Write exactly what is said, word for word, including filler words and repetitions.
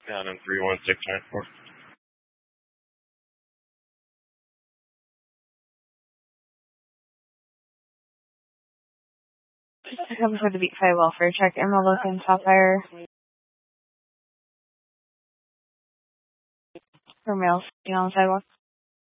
Down in three one six nine four. Just to come for the Beat five welfare check, Emerald Oak and Sapphire. For males sitting on the sidewalk.